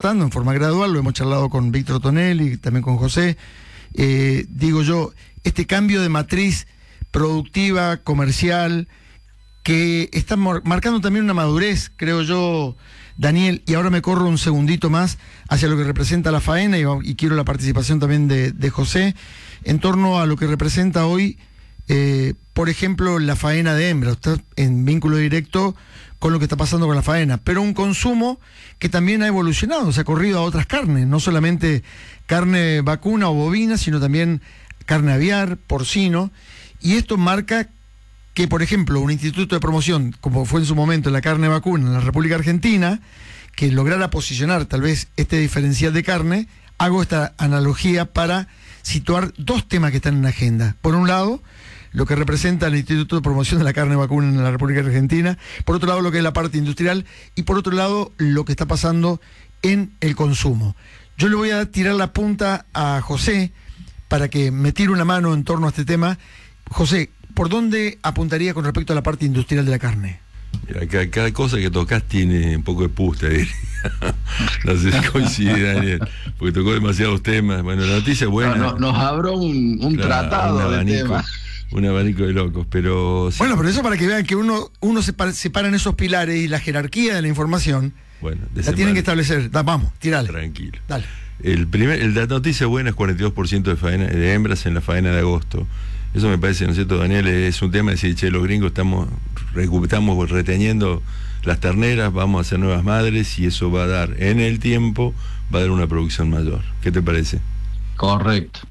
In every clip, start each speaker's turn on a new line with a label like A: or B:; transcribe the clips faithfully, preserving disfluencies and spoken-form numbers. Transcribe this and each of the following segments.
A: ajustando en forma gradual, lo hemos charlado con Víctor Tonelli, también con José. Eh, digo yo, este cambio de matriz productiva, comercial, que está marcando también una madurez, creo yo, Daniel, y ahora me corro un segundito más hacia lo que representa la faena, y, y quiero la participación también de, de José, en torno a lo que representa hoy, eh, por ejemplo, la faena de hembra. Está en vínculo directo con lo que está pasando con la faena, pero un consumo que también ha evolucionado, se ha corrido a otras carnes, no solamente carne vacuna o bovina, sino también carne aviar, porcino, y esto marca que, por ejemplo, un instituto de promoción, como fue en su momento la carne vacuna en la República Argentina, que lograra posicionar tal vez este diferencial de carne, hago esta analogía para situar dos temas que están en la agenda. Por un lado, lo que representa el Instituto de Promoción de la Carne Vacuna en la República Argentina, por otro lado lo que es la parte industrial, y por otro lado lo que está pasando en el consumo. Yo le voy a tirar la punta a José para que me tire una mano en torno a este tema. José, ¿por dónde apuntaría con respecto a la parte industrial de la carne?
B: Mira, cada, cada cosa que tocas tiene un poco de pusta, diría. No sé si coincide, Daniel, porque tocó demasiados temas. Bueno, la noticia es buena.
C: No, no, nos abrió un, un claro, tratado un abanico, de temas.
B: Un abanico de locos, pero...
A: Bueno, pero eso para que vean que uno, uno se, para, se para en esos pilares y la jerarquía de la información, bueno, la tienen que establecer. Da, vamos, tirale.
B: Tranquilo.
A: Dale.
B: El primer, el, la noticia buena es cuarenta y dos por ciento de, faena, de hembras en la faena de agosto. Eso me parece, ¿no es cierto, Daniel? Es un tema de decir, che, los gringos estamos, estamos reteniendo las terneras, vamos a hacer nuevas madres, y eso va a dar, en el tiempo, va a dar una producción mayor. ¿Qué te parece?
C: Correcto.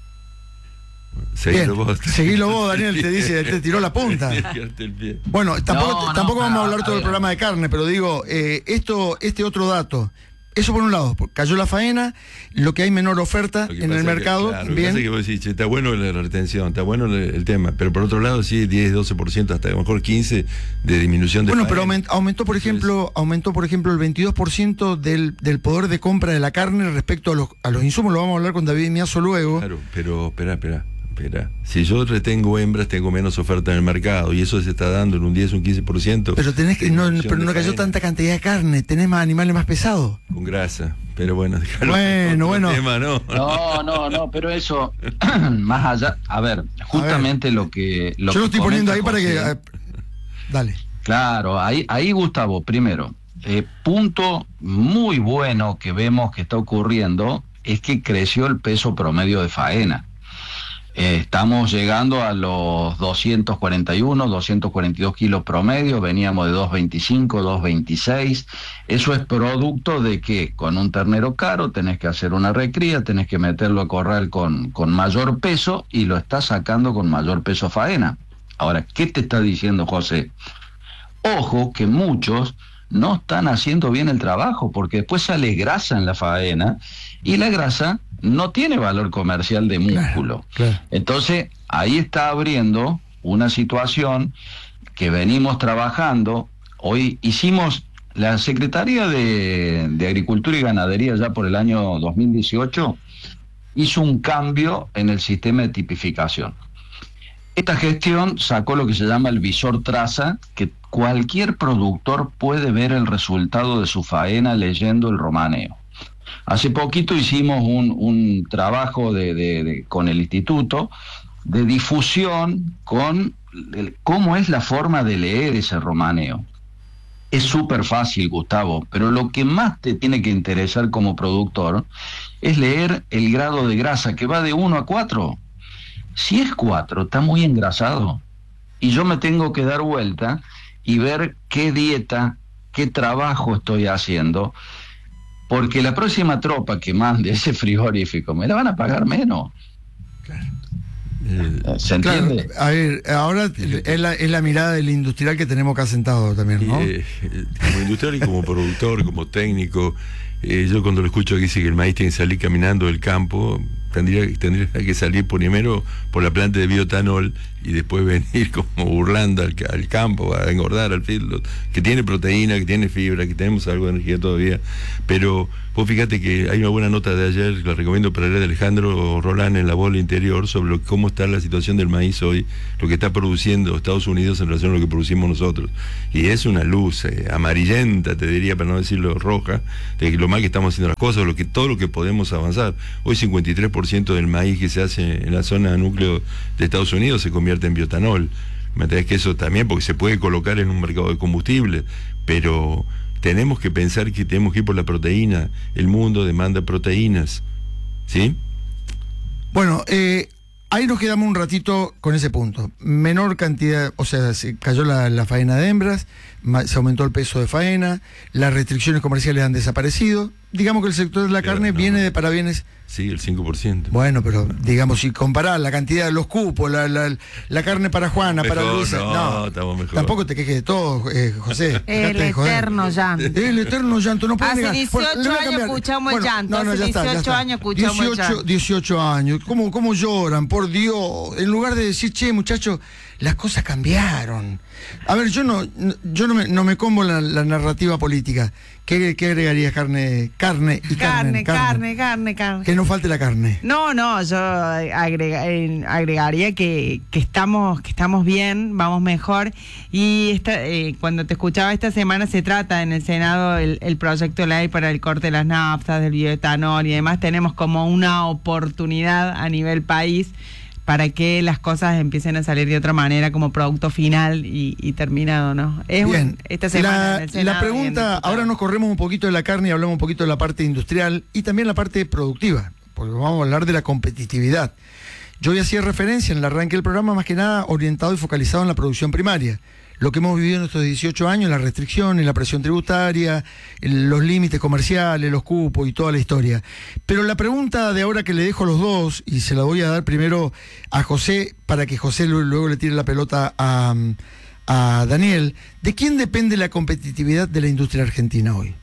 B: Seguilo vos.
A: Seguilo vos, Daniel, te dice, te tiró la punta. Bueno, tampoco, no, tampoco no, vamos a hablar todo el programa de carne, pero digo, eh, esto, este otro dato. Eso por un lado, cayó la faena, lo que hay menor oferta en el mercado.
B: Que, claro,
A: bien.
B: Lo que pasa es que vos decís, che, está bueno la retención, está bueno el, el tema, pero por otro lado sí, diez, doce por ciento, hasta a lo mejor quince por ciento de disminución de
A: Bueno,
B: faena.
A: pero aument, aumentó, por ejemplo, Entonces, aumentó, por ejemplo, el veintidós por ciento del, del poder de compra de la carne respecto a los, a los insumos. Lo vamos a hablar con David Miazo luego.
B: Claro, pero espera, espera. Espera, si yo retengo hembras, tengo menos oferta en el mercado, y eso se está dando en un diez, un quince por ciento.
A: Pero tenés que, no, pero no cayó tanta cantidad de carne, tenés más animales más pesados.
B: Con grasa, pero bueno, déjalo.
A: Bueno, bueno.
B: Tema, ¿no?
C: no, no, no, pero eso, más allá, a ver, justamente a ver, lo que... Lo
A: yo lo
C: que
A: estoy poniendo ahí
C: José,
A: para que... Eh, dale.
C: Claro, ahí, ahí Gustavo, primero, eh, punto muy bueno que vemos que está ocurriendo es que creció el peso promedio de faena. Eh, estamos llegando a los doscientos cuarenta y uno, doscientos cuarenta y dos kilos promedio, veníamos de doscientos veinticinco, doscientos veintiséis. Eso es producto de que con un ternero caro tenés que hacer una recría, tenés que meterlo a corral con, con mayor peso, y lo estás sacando con mayor peso faena. Ahora, ¿qué te está diciendo José? Ojo que muchos no están haciendo bien el trabajo, porque después sale grasa en la faena, y la grasa no tiene valor comercial de músculo. Claro, claro. Entonces, ahí está abriendo una situación que venimos trabajando. Hoy hicimos, la Secretaría de, de Agricultura y Ganadería ya por el año dos mil dieciocho hizo un cambio en el sistema de tipificación. Esta gestión sacó lo que se llama el visor traza, que cualquier productor puede ver el resultado de su faena leyendo el romaneo. Hace poquito hicimos un, un trabajo de, de, de, con el instituto de difusión con el, cómo es la forma de leer ese romaneo. Es súper fácil, Gustavo, pero lo que más te tiene que interesar como productor es leer el grado de grasa, que va de uno a cuatro. Si es cuatro, está muy engrasado. Y yo me tengo que dar vuelta y ver qué dieta, qué trabajo estoy haciendo, porque la próxima tropa que mande ese frigorífico me la van a pagar menos.
A: Claro.
C: Eh, ¿Se entiende?
A: Claro, a ver, ahora es la, es la mirada del industrial que tenemos acá sentado también, ¿no?
B: Eh, como industrial y como productor, como técnico, eh, yo cuando lo escucho que dice que el maíz tiene que salir caminando del campo, tendría, tendría que salir primero por la planta de bioetanol y después venir como burlando al, al campo a engordar al feedlot, que tiene proteína, que tiene fibra, que tenemos algo de energía todavía. Pero vos fíjate que hay una buena nota de ayer, la recomiendo para leer, de Alejandro Rolán en La Bola Interior, sobre lo, cómo está la situación del maíz hoy, lo que está produciendo Estados Unidos en relación a lo que producimos nosotros. Y es una luz eh, amarillenta, te diría, para no decirlo roja, de lo mal que estamos haciendo las cosas, lo que, todo lo que podemos avanzar. Hoy cincuenta y tres por ciento del maíz que se hace en la zona núcleo de Estados Unidos se convierte en bioetanol. Me entendés que eso también, porque se puede colocar en un mercado de combustible, pero tenemos que pensar que tenemos que ir por la proteína. El mundo demanda proteínas, ¿sí?
A: Bueno, eh, ahí nos quedamos un ratito con ese punto. Menor cantidad, o sea, se cayó la, la faena de hembras, se aumentó el peso de faena, las restricciones comerciales han desaparecido. Digamos que el sector de la
B: Pero
A: carne
B: no,
A: viene de parabienes.
B: Sí, el cinco por ciento.
A: Bueno, pero digamos, si comparás la cantidad de los cupos, la, la, la carne para Juana,
B: Mejor,
A: para Luisa,
B: no,
A: no,
B: estamos mejor.
A: Tampoco te quejes de todo, eh, José.
D: El eterno llanto.
A: El eterno llanto, no puede
D: Hace
A: negar.
D: dieciocho
A: Bueno, le voy a
D: años
A: cambiar.
D: escuchamos el llanto, hace
A: ya está, ya
D: dieciocho
A: está.
D: años escuchamos el
A: dieciocho,
D: llanto.
A: dieciocho años, ¿cómo, cómo lloran? Por Dios, en lugar de decir, che, muchachos, las cosas cambiaron. A ver, yo no, yo no me, no me como la, la narrativa política. ¿Qué, qué agregarías? Carne, carne y carne.
D: Carne, carne, carne, carne.
A: Que no falte la carne.
D: No, no, yo agrega- eh, agregaría que, que estamos que estamos bien, vamos mejor. Y esta, eh, cuando te escuchaba esta semana, se trata en el Senado el, el proyecto de ley para el corte de las naftas, del bioetanol y demás. Tenemos como una oportunidad a nivel país para que las cosas empiecen a salir de otra manera como producto final y, y terminado, ¿no? Es
A: Bien,
D: un, esta semana
A: la,
D: en el Senado
A: la pregunta, ahora nos corremos un poquito de la carne y hablamos un poquito de la parte industrial y también la parte productiva, porque vamos a hablar de la competitividad. Yo ya hacía referencia en el arranque del programa, más que nada orientado y focalizado en la producción primaria. Lo que hemos vivido en estos dieciocho años, las restricciones, la presión tributaria, el, los límites comerciales, los cupos y toda la historia. Pero la pregunta de ahora que le dejo a los dos, y se la voy a dar primero a José, para que José luego, luego le tire la pelota a, a Daniel, ¿de quién depende la competitividad de la industria argentina hoy?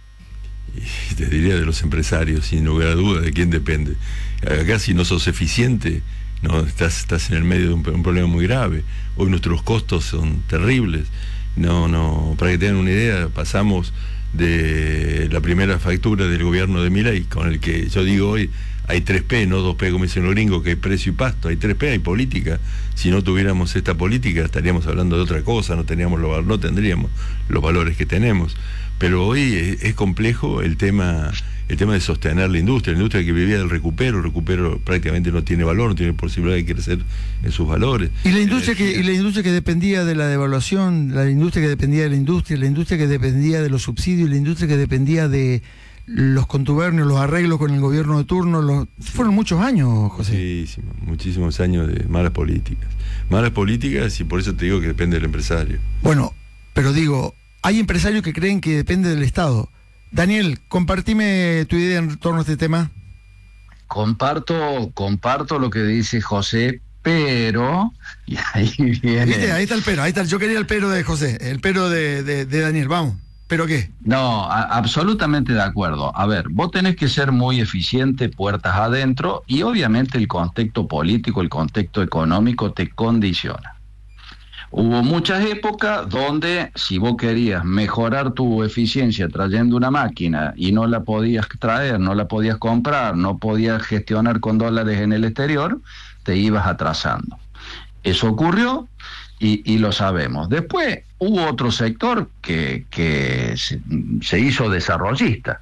B: Y te diría de los empresarios, sin lugar a dudas, de quién depende. Acá si no sos eficiente, no estás, estás en el medio de un, un problema muy grave. Hoy nuestros costos son terribles. No, no, para que tengan una idea, pasamos de la primera factura del gobierno de Milei, con el que yo digo hoy hay tres P, no dos P como dicen los gringos, que hay precio y pasto, hay tres P, hay política. Si no tuviéramos esta política estaríamos hablando de otra cosa, no teníamos los, no tendríamos los valores que tenemos. Pero hoy es, es complejo el tema, el tema de sostener la industria, la industria que vivía del recupero, el recupero prácticamente no tiene valor, no tiene posibilidad de crecer en sus valores.
A: Y la industria que, y la industria que dependía de la devaluación, la industria que dependía de la industria, la industria que dependía de los subsidios, la industria que dependía de los contubernios, los arreglos con el gobierno de turno, los, fueron muchos años, José.
B: Muchísimos, muchísimos años de malas políticas. Malas políticas y por eso te digo que depende del empresario.
A: Bueno, pero digo, hay empresarios que creen que depende del Estado. Daniel, compartime tu idea en torno a este tema.
C: Comparto, comparto lo que dice José, pero, y ahí viene...
A: ¿Viste? Ahí está el pero, ahí está, yo quería el pero de José, el pero de, de, de Daniel, vamos. ¿Pero qué?
C: No, a, absolutamente de acuerdo. A ver, vos tenés que ser muy eficiente puertas adentro y obviamente el contexto político, el contexto económico te condiciona. Hubo muchas épocas donde si vos querías mejorar tu eficiencia trayendo una máquina y no la podías traer, no la podías comprar, no podías gestionar con dólares en el exterior, te ibas atrasando. Eso ocurrió y, y lo sabemos. Después hubo otro sector que, que se, se hizo desarrollista.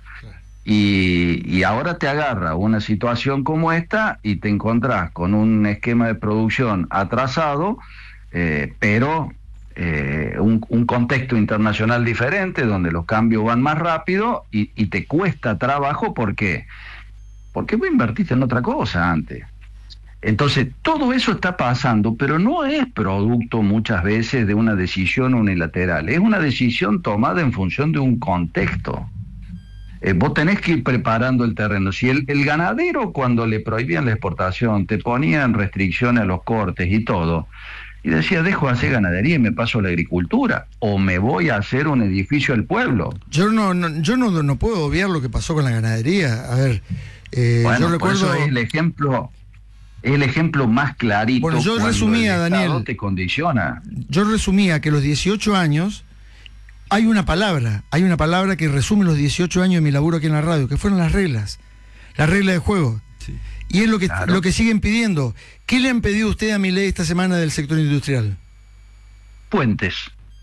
C: Y, y ahora te agarra una situación como esta y te encontrás con un esquema de producción atrasado, Eh, pero eh, un, un contexto internacional diferente donde los cambios van más rápido y, y te cuesta trabajo. ¿Por qué? Porque vos invertiste en otra cosa antes. Entonces todo eso está pasando, pero no es producto muchas veces de una decisión unilateral, es una decisión tomada en función de un contexto. Eh, vos tenés que ir preparando el terreno. Si el, el ganadero, cuando le prohibían la exportación, te ponían restricciones a los cortes y todo, y decía, dejo de hacer ganadería y me paso a la agricultura, o me voy a hacer un edificio al pueblo.
A: Yo no, no yo no, no puedo obviar lo que pasó con la ganadería. A ver,
C: Eh, bueno, yo recuerdo por eso es el ejemplo, el ejemplo más clarito.
A: Bueno, yo resumía,
C: el
A: Daniel,
C: te condiciona.
A: Yo resumía que los dieciocho años hay una palabra, hay una palabra que resume los dieciocho años de mi laburo aquí en la radio, que fueron las reglas, las reglas de juego. Sí. Y es lo que claro. lo que siguen pidiendo. ¿Qué le han pedido usted a Milei esta semana del sector industrial?
C: Puentes.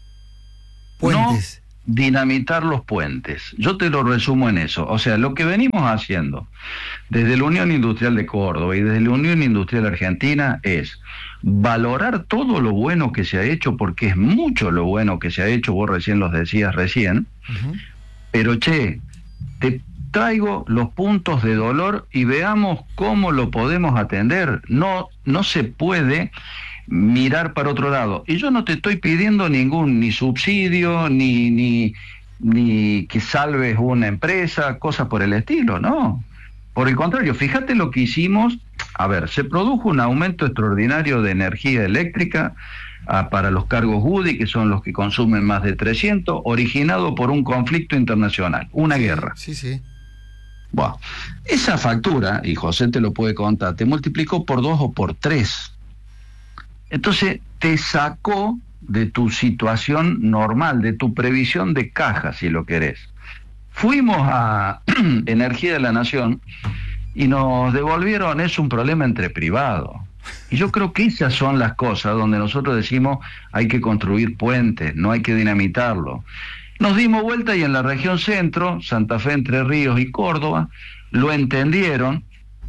A: Puentes.
C: No dinamitar los puentes. Yo te lo resumo en eso. O sea, lo que venimos haciendo desde la Unión Industrial de Córdoba y desde la Unión Industrial Argentina es valorar todo lo bueno que se ha hecho, porque es mucho lo bueno que se ha hecho, vos recién los decías recién, uh-huh. pero che, te traigo los puntos de dolor y veamos cómo lo podemos atender. No, no se puede mirar para otro lado. Y yo no te estoy pidiendo ningún ni subsidio, ni, ni, ni que salves una empresa, cosas por el estilo, no. Por el contrario, fíjate lo que hicimos. A ver, se produjo un aumento extraordinario de energía eléctrica ah, para los cargos U D I, que son los que consumen más de trescientos, originado por un conflicto internacional, una
A: sí,
C: guerra.
A: Sí, sí.
C: Bueno, esa factura, y José te lo puede contar, te multiplicó por dos o por tres. Entonces te sacó de tu situación normal, de tu previsión de caja, si lo querés. Fuimos a Energía de la Nación y nos devolvieron, es un problema entre privados. Y yo creo que esas son las cosas donde nosotros decimos hay que construir puentes, no hay que dinamitarlo. Nos dimos vuelta y en la región centro, Santa Fe, Entre Ríos y Córdoba, lo entendieron.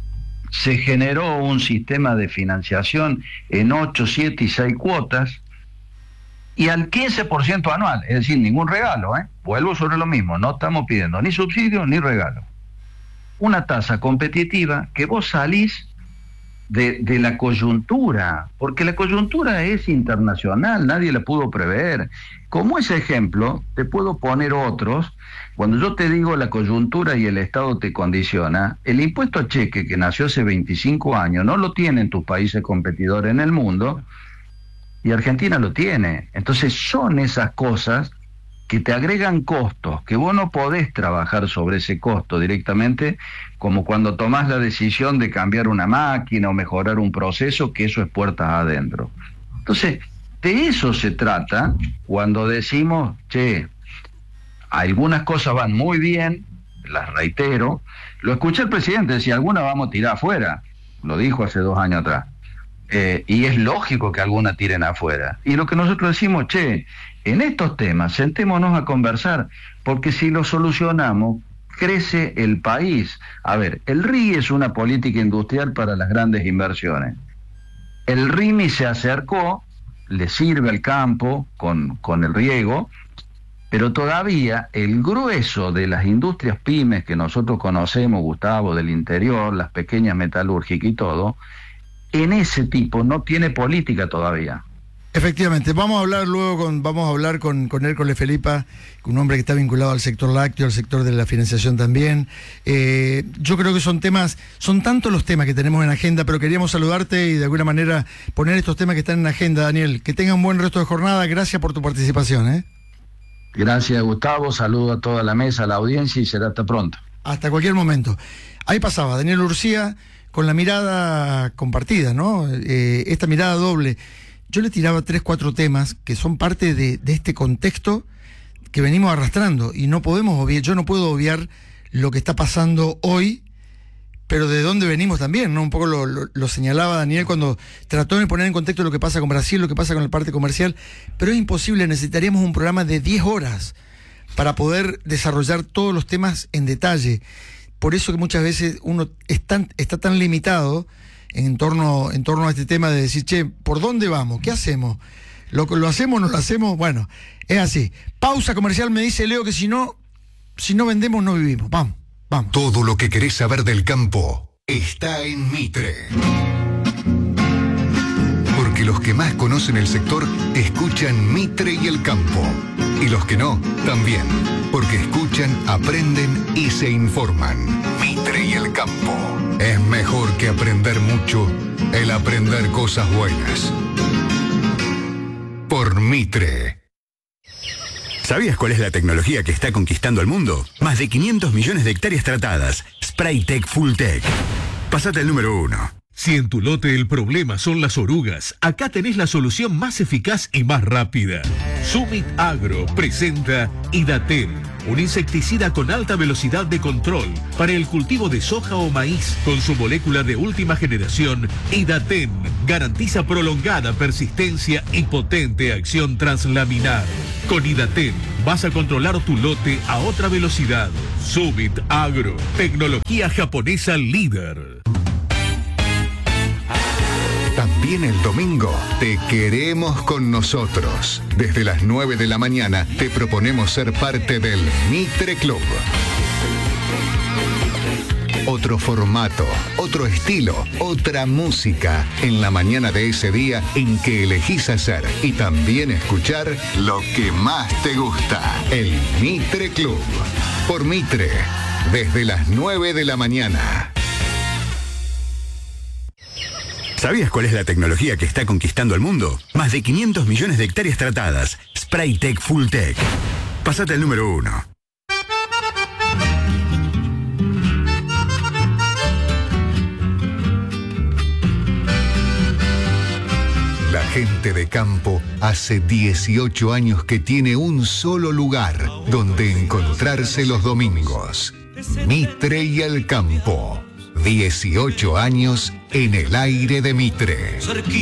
C: Se generó un sistema de financiación en ocho, siete y seis cuotas y al quince por ciento anual, es decir, ningún regalo, ¿eh? Vuelvo sobre lo mismo, no estamos pidiendo ni subsidio ni regalo. Una tasa competitiva que vos salís de, de la coyuntura, porque la coyuntura es internacional, nadie la pudo prever. Como ese ejemplo, te puedo poner otros. Cuando yo te digo la coyuntura y el Estado te condiciona, el impuesto a cheque que nació hace veinticinco años no lo tienen tus países competidores en el mundo y Argentina lo tiene. Entonces son esas cosas que te agregan costos, que vos no podés trabajar sobre ese costo directamente, como cuando tomás la decisión de cambiar una máquina o mejorar un proceso, que eso es puertas adentro. Entonces, de eso se trata cuando decimos, che, algunas cosas van muy bien, las reitero. Lo escuché el presidente, decía, algunas vamos a tirar afuera, lo dijo hace dos años atrás. Eh, y es lógico que algunas tiren afuera. Y lo que nosotros decimos, che, en estos temas, sentémonos a conversar, porque si lo solucionamos, crece el país. A ver, el R I es una política industrial para las grandes inversiones. El R I M I se acercó, le sirve al campo con, con el riego, pero todavía el grueso de las industrias pymes que nosotros conocemos, Gustavo, del interior, las pequeñas metalúrgicas y todo, en ese tipo no tiene política todavía.
A: Efectivamente, vamos a hablar luego con, vamos a hablar con, con Hércules Felipa, un hombre que está vinculado al sector lácteo, al sector de la financiación también. Eh, yo creo que son temas, son tantos los temas que tenemos en agenda, pero queríamos saludarte y de alguna manera poner estos temas que están en agenda, Daniel. Que tengan un buen resto de jornada, gracias por tu participación, ¿eh?
C: Gracias, Gustavo, saludo a toda la mesa, a la audiencia y será hasta pronto.
A: Hasta cualquier momento. Ahí pasaba Daniel Urcía con la mirada compartida, ¿no? Eh, esta mirada doble. Yo le tiraba tres, cuatro temas que son parte de, de este contexto que venimos arrastrando y no podemos obviar, yo no puedo obviar lo que está pasando hoy, pero de dónde venimos también, ¿no? Un poco lo, lo, lo señalaba Daniel cuando trató de poner en contexto lo que pasa con Brasil, lo que pasa con la parte comercial, pero es imposible, necesitaríamos un programa de diez horas para poder desarrollar todos los temas en detalle. Por eso que muchas veces uno está, está tan limitado en torno, en torno a este tema de decir, che, ¿por dónde vamos? ¿Qué hacemos? ¿Lo, lo hacemos o no lo hacemos? Bueno, es así. Pausa comercial, me dice Leo que si no, si no vendemos no vivimos. Vamos, vamos.
E: Todo lo que querés saber del campo está en Mitre. Porque los que más conocen el sector escuchan Mitre y el campo. Y los que no, también. Porque escuchan, aprenden y se informan. Mitre y el campo. Es mejor que aprender mucho, el aprender cosas buenas. Por Mitre.
F: ¿Sabías cuál es la tecnología que está conquistando el mundo? Más de quinientos millones de hectáreas tratadas. Spraytec Fulltech. Pasate al número uno.
G: Si en tu lote el problema son las orugas, acá tenés la solución más eficaz y más rápida. Summit Agro presenta Idaten, un insecticida con alta velocidad de control para el cultivo de soja o maíz. Con su molécula de última generación, Idaten garantiza prolongada persistencia y potente acción translaminar. Con Idaten vas a controlar tu lote a otra velocidad. Summit Agro, tecnología japonesa líder.
E: También el domingo te queremos con nosotros. Desde las nueve de la mañana te proponemos ser parte del Mitre Club. Otro formato, otro estilo, otra música en la mañana de ese día en que elegís hacer y también escuchar lo que más te gusta. El Mitre Club. Por Mitre, desde las nueve de la mañana.
F: ¿Sabías cuál es la tecnología que está conquistando el mundo? Más de quinientos millones de hectáreas tratadas. Spraytec Fulltech. Pasate al número uno.
E: La gente de campo hace dieciocho años que tiene un solo lugar donde encontrarse los domingos. Mitre y el campo. dieciocho años en el aire de Mitre.